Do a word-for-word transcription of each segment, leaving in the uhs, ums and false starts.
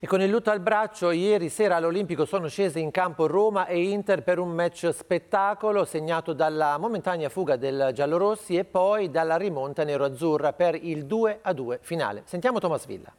E con il lutto al braccio, ieri sera all'Olimpico sono scese in campo Roma e Inter per un match spettacolo segnato dalla momentanea fuga del giallorossi e poi dalla rimonta nero-azzurra per il due a due finale. Sentiamo Thomas Villa.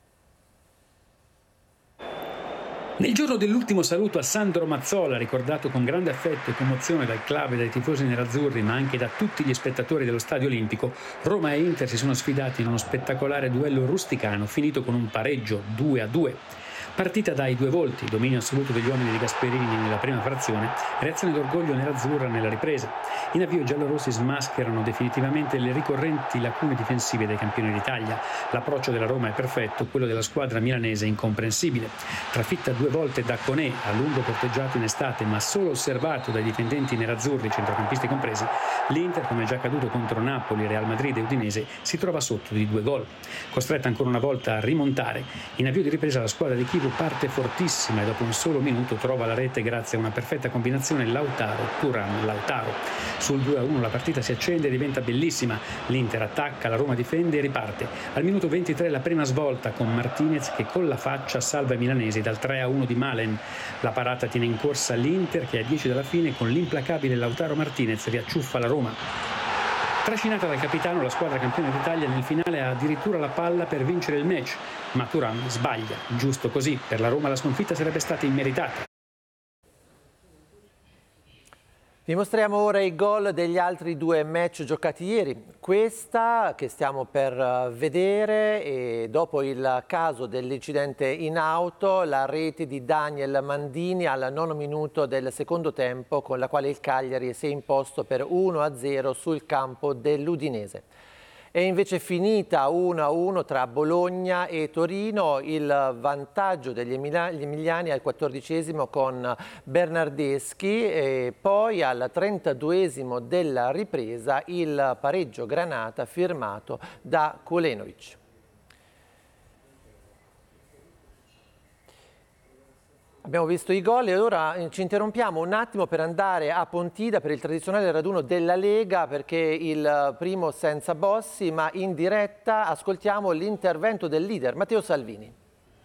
Nel giorno dell'ultimo saluto a Sandro Mazzola, ricordato con grande affetto e commozione dal club e dai tifosi nerazzurri, ma anche da tutti gli spettatori dello Stadio Olimpico, Roma e Inter si sono sfidati in uno spettacolare duello rusticano finito con un pareggio due a due. Partita dai due volti, dominio assoluto degli uomini di Gasperini nella prima frazione, reazione d'orgoglio nerazzurra nella ripresa. In avvio i giallorossi smascherano definitivamente le ricorrenti lacune difensive dei campioni d'Italia. L'approccio della Roma è perfetto, quello della squadra milanese incomprensibile. Trafitta due volte da Koné, a lungo corteggiato in estate, ma solo osservato dai difendenti nerazzurri, centrocampisti compresi, l'Inter, come è già accaduto contro Napoli, Real Madrid e Udinese, si trova sotto di due gol. Costretta ancora una volta a rimontare, in avvio di ripresa la squadra di Chievo parte fortissima e dopo un solo minuto trova la rete grazie a una perfetta combinazione Lautaro-Thuram-Lautaro. Sul due a uno la partita si accende e diventa bellissima. L'Inter attacca, la Roma difende e riparte. Al minuto ventitré la prima svolta con Martinez che con la faccia salva i milanesi dal tre a uno di Malen. La parata tiene in corsa l'Inter che a dieci dalla fine con l'implacabile Lautaro Martinez riacciuffa la Roma. Trascinata dal capitano, la squadra campione d'Italia nel finale ha addirittura la palla per vincere il match, ma Thuram sbaglia. Giusto così, per la Roma la sconfitta sarebbe stata immeritata. Vi mostriamo ora i gol degli altri due match giocati ieri. Questa che stiamo per vedere e dopo il caso dell'incidente in auto, la rete di Daniel Mandini al nono minuto del secondo tempo con la quale il Cagliari si è imposto per uno a zero sul campo dell'Udinese. È invece finita uno a uno tra Bologna e Torino, il vantaggio degli emiliani al quattordicesimo con Bernardeschi e poi al trentaduesimo della ripresa il pareggio granata firmato da Kulenovic. Abbiamo visto i gol e ora ci interrompiamo un attimo per andare a Pontida per il tradizionale raduno della Lega, perché il primo senza Bossi, ma in diretta ascoltiamo l'intervento del leader Matteo Salvini.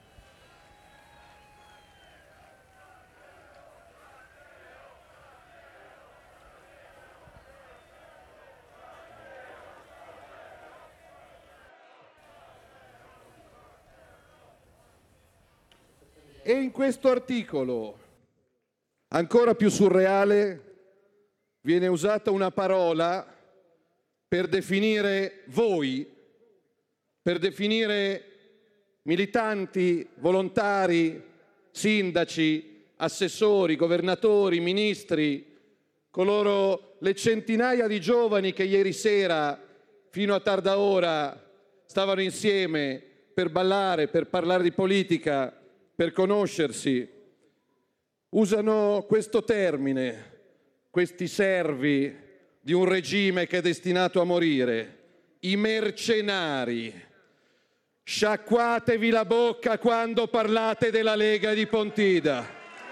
E in questo articolo, ancora più surreale, viene usata una parola per definire voi, per definire militanti, volontari, sindaci, assessori, governatori, ministri, coloro, le centinaia di giovani che ieri sera, fino a tarda ora, stavano insieme per ballare, per parlare di politica, per conoscersi, usano questo termine, questi servi di un regime che è destinato a morire, i mercenari. Sciacquatevi la bocca quando parlate della Lega di Pontida.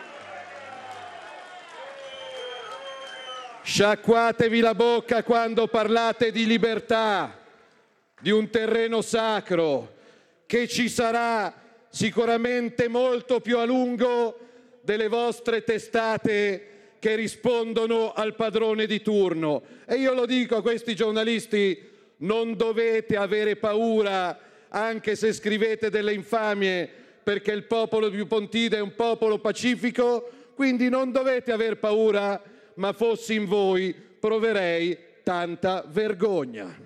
Sciacquatevi la bocca quando parlate di libertà, di un terreno sacro che ci sarà sicuramente molto più a lungo delle vostre testate che rispondono al padrone di turno. E io lo dico a questi giornalisti, non dovete avere paura anche se scrivete delle infamie, perché il popolo di Pontida è un popolo pacifico, quindi non dovete aver paura, ma fossi in voi proverei tanta vergogna.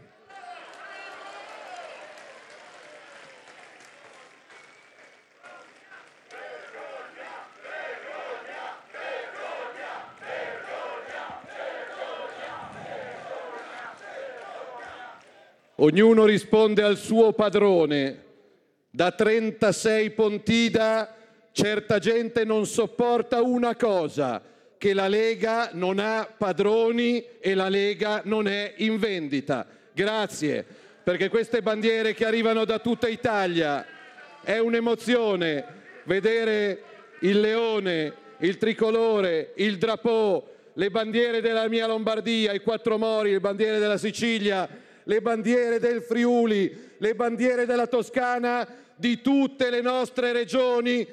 Ognuno risponde al suo padrone. Da trentasei Pontida certa gente non sopporta una cosa, che la Lega non ha padroni e la Lega non è in vendita. Grazie, perché queste bandiere che arrivano da tutta Italia è un'emozione vedere il leone, il tricolore, il drapeau, le bandiere della mia Lombardia, i quattro mori, le bandiere della Sicilia, le bandiere del Friuli, le bandiere della Toscana, di tutte le nostre regioni